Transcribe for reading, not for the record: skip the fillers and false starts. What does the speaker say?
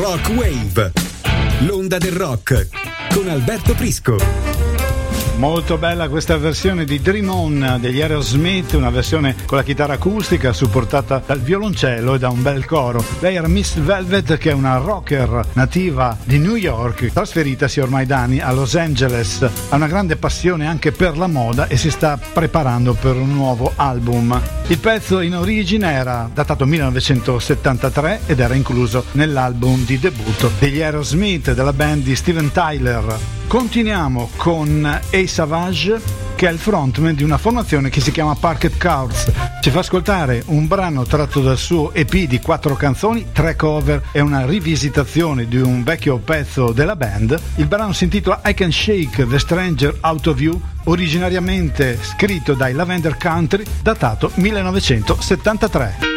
Rock Wave, l'onda del rock, con Alberto Prisco. Molto bella questa versione di Dream On degli Aerosmith, una versione con la chitarra acustica supportata dal violoncello e da un bel coro. Lei era Miss Velvet, che è una rocker nativa di New York, trasferitasi ormai da anni a Los Angeles. Ha una grande passione anche per la moda e si sta preparando per un nuovo album. Il pezzo in origine era datato 1973 ed era incluso nell'album di debutto degli Aerosmith, della band di Steven Tyler. Continuiamo con Ace Savage, che è il frontman di una formazione che si chiama Parquet Courts. Ci fa ascoltare un brano tratto dal suo EP di 4 canzoni, 3 cover e una rivisitazione di un vecchio pezzo della band. Il brano si intitola I Can Shake the Stranger Out of You, originariamente scritto dai Lavender Country, datato 1973.